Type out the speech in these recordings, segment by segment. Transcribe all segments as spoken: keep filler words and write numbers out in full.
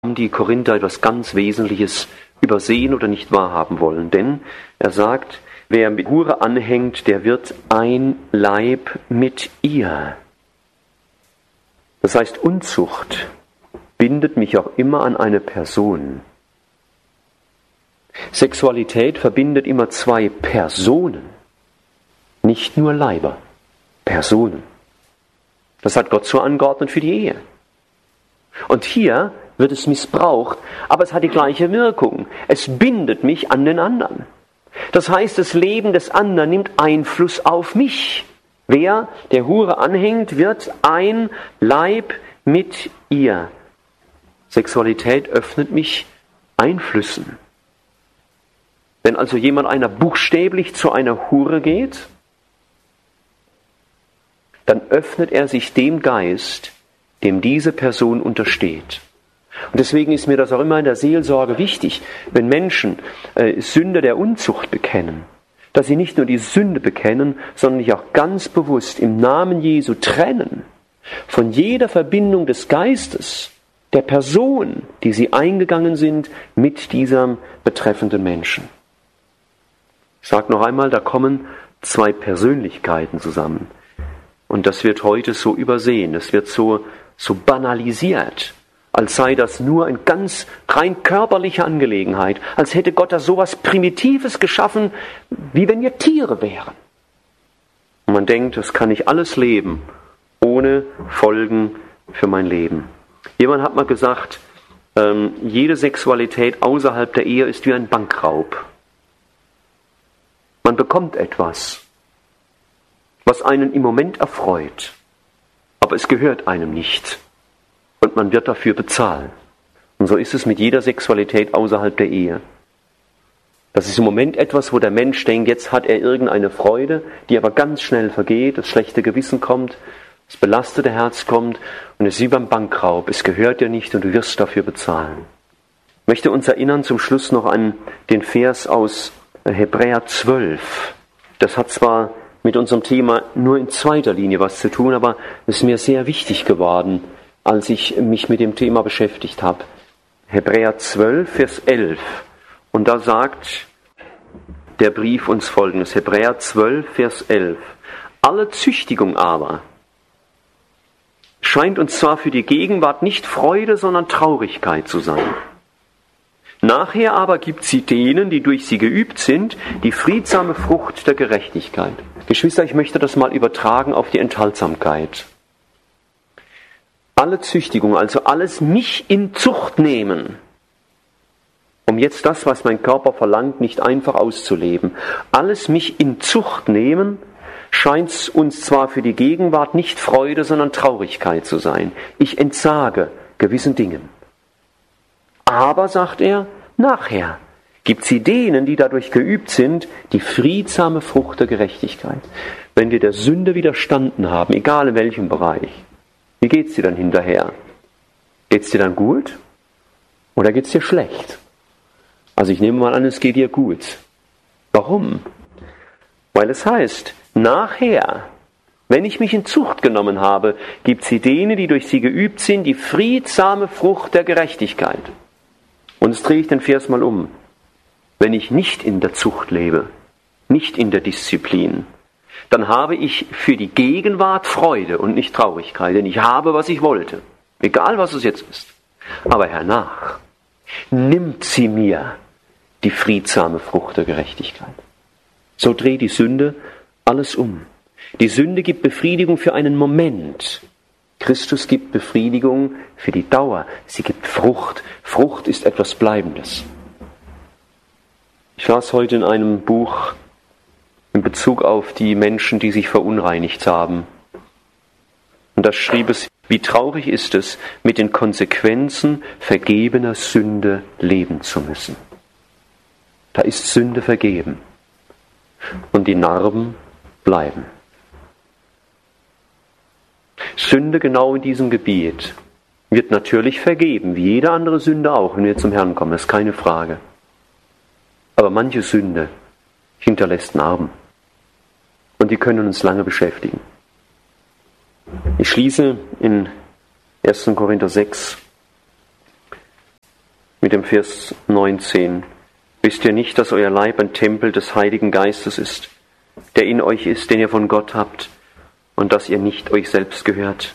die Korinther etwas ganz Wesentliches übersehen oder nicht wahrhaben wollen. Denn er sagt, wer mit Hure anhängt, der wird ein Leib mit ihr. Das heißt, Unzucht bindet mich auch immer an eine Person. Sexualität verbindet immer zwei Personen, nicht nur Leiber, Personen. Das hat Gott so angeordnet für die Ehe. Und hier wird es missbraucht, aber es hat die gleiche Wirkung. Es bindet mich an den anderen. Das heißt, das Leben des anderen nimmt Einfluss auf mich. Wer der Hure anhängt, wird ein Leib mit ihr. Sexualität öffnet mich Einflüssen. Wenn also jemand einer buchstäblich zu einer Hure geht, dann öffnet er sich dem Geist, dem diese Person untersteht. Und deswegen ist mir das auch immer in der Seelsorge wichtig, wenn Menschen äh, Sünde der Unzucht bekennen, dass sie nicht nur die Sünde bekennen, sondern sich auch ganz bewusst im Namen Jesu trennen von jeder Verbindung des Geistes, der Person, die sie eingegangen sind mit diesem betreffenden Menschen. Ich sage noch einmal, da kommen zwei Persönlichkeiten zusammen. Und das wird heute so übersehen, das wird so, so banalisiert, als sei das nur eine ganz rein körperliche Angelegenheit, als hätte Gott da sowas Primitives geschaffen, wie wenn wir Tiere wären. Und man denkt, das kann ich alles leben, ohne Folgen für mein Leben. Jemand hat mal gesagt, ähm, jede Sexualität außerhalb der Ehe ist wie ein Bankraub. Man bekommt etwas, was einen im Moment erfreut, aber es gehört einem nicht. Und man wird dafür bezahlen. Und so ist es mit jeder Sexualität außerhalb der Ehe. Das ist im Moment etwas, wo der Mensch denkt, jetzt hat er irgendeine Freude, die aber ganz schnell vergeht, das schlechte Gewissen kommt, das belastete Herz kommt und es ist wie beim Bankraub. Es gehört dir nicht und du wirst dafür bezahlen. Ich möchte uns erinnern zum Schluss noch an den Vers aus Hebräer zwölf. Das hat zwar mit unserem Thema nur in zweiter Linie was zu tun, aber es ist mir sehr wichtig geworden, als ich mich mit dem Thema beschäftigt habe. Hebräer zwölf, Vers elf. Und da sagt der Brief uns Folgendes. Hebräer zwölf, Vers elf. Alle Züchtigung aber scheint uns zwar für die Gegenwart nicht Freude, sondern Traurigkeit zu sein. Nachher aber gibt sie denen, die durch sie geübt sind, die friedsame Frucht der Gerechtigkeit. Geschwister, ich möchte das mal übertragen auf die Enthaltsamkeit. Alle Züchtigung, also alles mich in Zucht nehmen, um jetzt das, was mein Körper verlangt, nicht einfach auszuleben. Alles mich in Zucht nehmen, scheint uns zwar für die Gegenwart nicht Freude, sondern Traurigkeit zu sein. Ich entsage gewissen Dingen. Aber, sagt er, nachher gibt sie denen, die dadurch geübt sind, die friedsame Frucht der Gerechtigkeit. Wenn wir der Sünde widerstanden haben, egal in welchem Bereich, wie geht's dir dann hinterher? Geht's dir dann gut? Oder geht's dir schlecht? Also ich nehme mal an, es geht dir gut. Warum? Weil es heißt, nachher, wenn ich mich in Zucht genommen habe, gibt sie denen, die durch sie geübt sind, die friedsame Frucht der Gerechtigkeit. Und jetzt drehe ich den Vers mal um. Wenn ich nicht in der Zucht lebe, nicht in der Disziplin, dann habe ich für die Gegenwart Freude und nicht Traurigkeit, denn ich habe, was ich wollte, egal was es jetzt ist. Aber hernach nimmt sie mir die friedsame Frucht der Gerechtigkeit. So dreht die Sünde alles um. Die Sünde gibt Befriedigung für einen Moment. Christus gibt Befriedigung für die Dauer. Sie gibt Frucht. Frucht ist etwas Bleibendes. Ich las heute in einem Buch in Bezug auf die Menschen, die sich verunreinigt haben. Und da schrieb es, wie traurig ist es, mit den Konsequenzen vergebener Sünde leben zu müssen. Da ist Sünde vergeben. Und die Narben bleiben. Sünde genau in diesem Gebiet wird natürlich vergeben, wie jede andere Sünde auch, wenn wir zum Herrn kommen, das ist keine Frage. Aber manche Sünde hinterlässt Narben. Und die können uns lange beschäftigen. Ich schließe in ersten Korinther sechs mit dem Vers neunzehn. Wisst ihr nicht, dass euer Leib ein Tempel des Heiligen Geistes ist, der in euch ist, den ihr von Gott habt, und dass ihr nicht euch selbst gehört?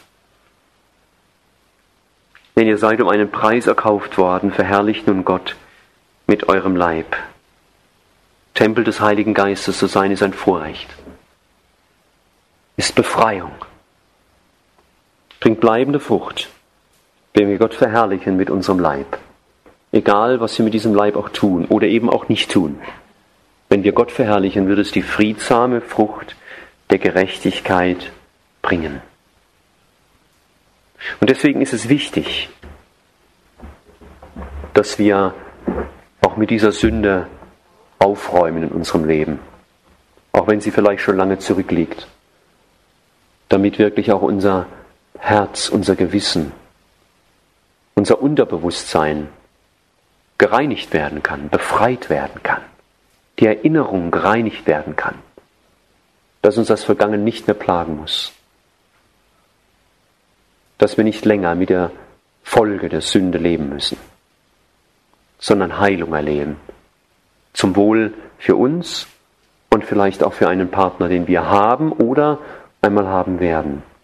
Denn ihr seid um einen Preis erkauft worden, verherrlicht nun Gott mit eurem Leib. Tempel des Heiligen Geistes zu sein, ist ein Vorrecht, ist Befreiung, bringt bleibende Frucht, wenn wir Gott verherrlichen mit unserem Leib. Egal, was wir mit diesem Leib auch tun oder eben auch nicht tun. Wenn wir Gott verherrlichen, wird es die friedsame Frucht der Gerechtigkeit bringen. Und deswegen ist es wichtig, dass wir auch mit dieser Sünde aufräumen in unserem Leben, auch wenn sie vielleicht schon lange zurückliegt, damit wirklich auch unser Herz, unser Gewissen, unser Unterbewusstsein gereinigt werden kann, befreit werden kann, die Erinnerung gereinigt werden kann, dass uns das Vergangene nicht mehr plagen muss, dass wir nicht länger mit der Folge der Sünde leben müssen, sondern Heilung erleben, zum Wohl für uns und vielleicht auch für einen Partner, den wir haben oder einmal haben werden.